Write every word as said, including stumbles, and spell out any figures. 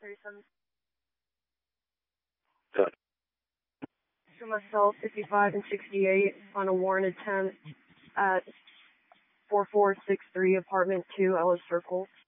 thirty-seven. Got it. So myself, fifty-five and sixty-eight on a warrant attempt at four four six three apartment two Ellis Circle.